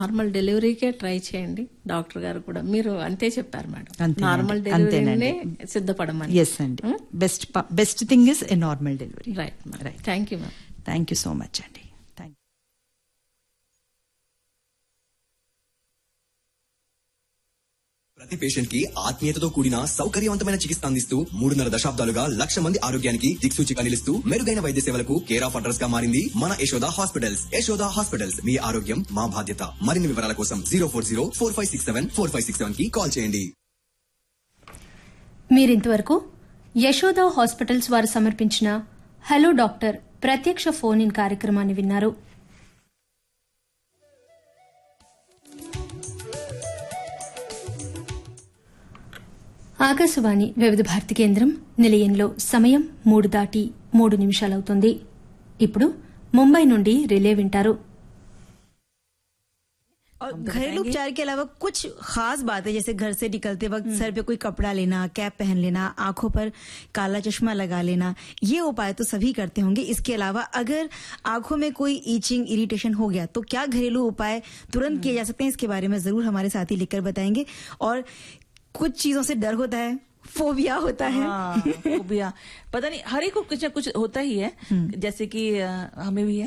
Normal డెలివరీకే try చేయండి. Doctor గారు కూడా మీరు అంతే చెప్పారు మేడం. అంతేనండి, నార్మల్ డెలివరీనే సిద్ధపడమని. ఎస్ అండి. Best thing is a normal delivery. Right right. Thank you ma'am. Thank you so much అండి. Thank you. ప్రతి పేషెంట్ కి ఆత్మీయతతో కూడిన సౌకర్యవంతమైన చికిత్స అందిస్తూ 3.5 దశాబ్దాలుగా 1,00,000 మంది ఆరోగ్యానికి దిక్సూచిగా నిలుస్తూ మెరుగైన వైద్య సేవలకు కేర్ ఆఫ్ అడ్రస్ గా మారింది మన యశోద హాస్పిటల్స్. యశోద హాస్పిటల్స్, మీ ఆరోగ్యం మా బాధ్యత. మరిన్ని వివరాల కోసం 040-4567-4567 కి కాల్ చేయండి. మీరింతవరకు యశోద హాస్పిటల్స్ వారు సమర్పించిన హలో డాక్టర్ ప్రత్యక్ష ఫోన్ ఇన్ కార్యక్రమాన్ని విన్నారు. ఆకాశవాణి వివిధ భారతి కేంద్రం నిలయంలో సమయం 3:03 ఇప్పుడు ముంబై నుండి రిలే వింటారు. और घरेलू उपचार के अलावा कुछ खास बातें, जैसे घर से निकलते वक्त सर पे कोई कपड़ा लेना, कैप पहन लेना, आंखों पर काला चश्मा लगा लेना, ये उपाय तो सभी करते होंगे. इसके अलावा अगर आंखों में कोई ईचिंग, इरिटेशन हो गया तो क्या घरेलू उपाय तुरंत किए जा सकते हैं, इसके बारे में जरूर हमारे साथी लिखकर बताएंगे. और कुछ चीजों से डर होता है, फोबिया होता है. फोबिया पता नहीं, हर एक को कुछ न कुछ होता ही है, जैसे कि हमें भी है.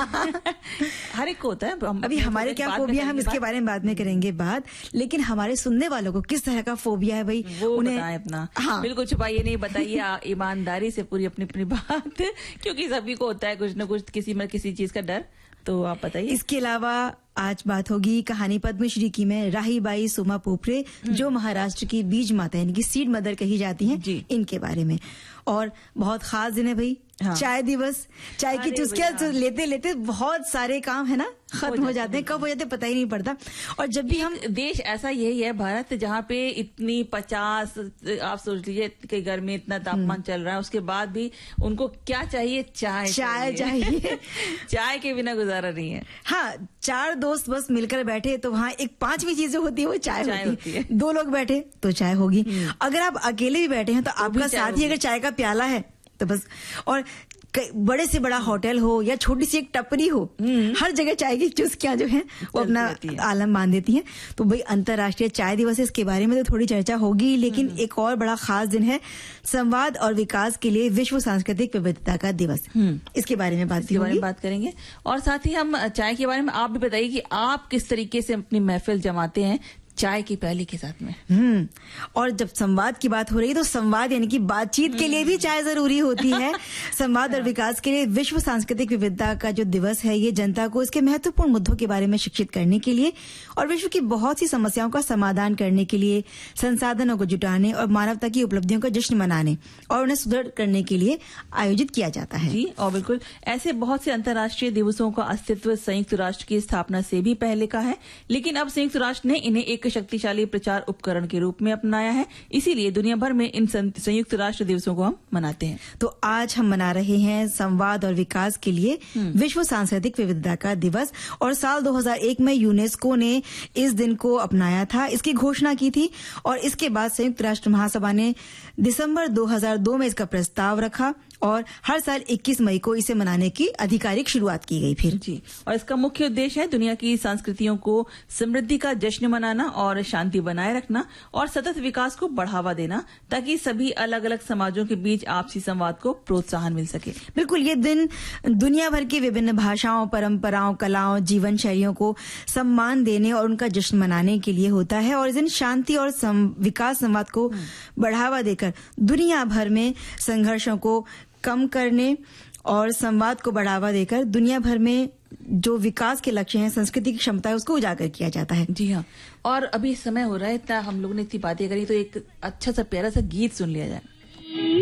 हर एक को होता है. अभी हमारे क्या फोबिया, हम इसके बारे में बाद में करेंगे बात. लेकिन हमारे सुनने वालों को किस तरह का फोबिया है भाई, वो उन्हें बताएं अपना. हाँ. बिल्कुल छुपाइए नहीं, बताइए ईमानदारी से पूरी अपनी अपनी बात, क्योंकि सभी को होता है कुछ न कुछ, किसी चीज का डर. तो आप बताइए. इसके अलावा आज बात होगी कहानी पद्मश्री की में राहीबाई सोमा पोपरे, जो महाराष्ट्र की बीज माता यानी कि सीड मदर कही जाती हैं, इनके बारे में. और बहुत खास दिन है भाई, चाय दिवस. चाय की चुस्कियां लेते लेते बहुत सारे काम है ना खत्म हो जाते हैं, कब हो जाते हैं पता ही नहीं पड़ता. और जब भी हम देश ऐसा यही है भारत, जहाँ पे इतनी 50 आप सोच लीजिए कि घर में इतना तापमान चल रहा है, उसके बाद भी उनको क्या चाहिए, चाय चाहिए. चाय के बिना गुजारा नहीं है. हाँ, 4 दोस्त बस मिलकर बैठे तो वहाँ एक 5वीं चीज जो होती है वो चाय होती है. 2 लोग बैठे तो चाय होगी. अगर आप अकेले भी बैठे हैं तो आपका साथी अगर चाय का प्याला है तो बस. और बड़े से बड़ा होटल हो या छोटी सी एक टपरी हो, हर जगह चाय की चुस्कियां जो है वो अपना आलम बांध देती हैं. तो भाई अंतर्राष्ट्रीय चाय दिवस है, इसके बारे में तो थोड़ी चर्चा होगी. लेकिन एक और बड़ा खास दिन है संवाद और विकास के लिए विश्व सांस्कृतिक विविधता का दिवस. इसके बारे में बात करेंगे. और साथ ही हम चाय के बारे में आप भी बताइए कि आप किस तरीके से अपनी महफिल जमाते हैं चाय की प्याली के साथ में. और जब संवाद की बात हो रही है तो संवाद यानी कि बातचीत के लिए भी चाय जरूरी होती है. संवाद और विकास के लिए विश्व सांस्कृतिक विविधता का जो दिवस है, ये जनता को इसके महत्वपूर्ण मुद्दों के बारे में शिक्षित करने के लिए और विश्व की बहुत सी समस्याओं का समाधान करने के लिए, संसाधनों को जुटाने और मानवता की उपलब्धियों का जश्न मनाने और उन्हें सुदृढ़ करने के लिए आयोजित किया जाता है. जी, और बिल्कुल ऐसे बहुत से अंतर्राष्ट्रीय दिवसों का अस्तित्व संयुक्त राष्ट्र की स्थापना से भी पहले का है, लेकिन अब संयुक्त राष्ट्र ने इन्हें एक शक्तिशाली प्रचार उपकरण के रूप में अपनाया है. इसीलिए दुनिया भर में इन संयुक्त राष्ट्र दिवसों को हम मनाते हैं. तो आज हम मना रहे हैं संवाद और विकास के लिए विश्व सांस्कृतिक विविधता का दिवस. और साल 2001 में यूनेस्को ने इस दिन को अपनाया था, इसकी घोषणा की थी. और इसके बाद संयुक्त राष्ट्र महासभा ने दिसंबर 2002 में इसका प्रस्ताव रखा और हर साल 21 मई को इसे मनाने की आधिकारिक शुरुआत की गई. फिर जी, और इसका मुख्य उद्देश्य है दुनिया की संस्कृतियों को समृद्धि का जश्न मनाना और शांति बनाए रखना और सतत विकास को बढ़ावा देना, ताकि सभी अलग अलग समाजों के बीच आपसी संवाद को प्रोत्साहन मिल सके. बिल्कुल, ये दिन दुनिया भर की विभिन्न भाषाओं, परंपराओं, कलाओं, जीवन शैलियों को सम्मान देने और उनका जश्न मनाने के लिए होता है. और इस दिन शांति और विकास संवाद को बढ़ावा देकर दुनिया भर में संघर्षों को कम करने और संवाद को बढ़ावा देकर दुनिया भर में जो विकास के लक्ष्य हैं, संस्कृति की क्षमता है, उसको उजागर किया जाता है. जी हाँ, और अभी समय हो रहा है, इतना हम लोग ने इतनी बातें करी, तो एक अच्छा सा प्यारा सा गीत सुन लिया जाए.